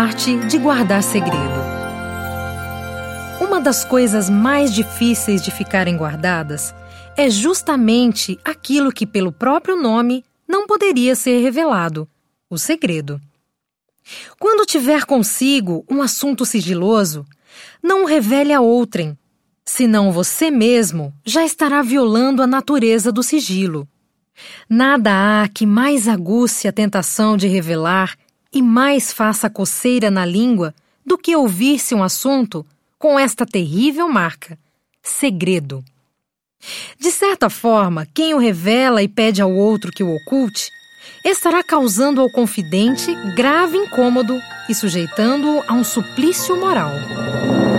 arte de guardar segredo. Uma das coisas mais difíceis de ficarem guardadas é justamente aquilo que, pelo próprio nome, não poderia ser revelado: o segredo. Quando tiver consigo um assunto sigiloso, não o revele a outrem, senão você mesmo já estará violando a natureza do sigilo. Nada há que mais aguce a tentação de revelar e mais faça coceira na língua do que ouvir-se um assunto com esta terrível marca: segredo. De certa forma, quem o revela e pede ao outro que o oculte, estará causando ao confidente grave incômodo e sujeitando-o a um suplício moral.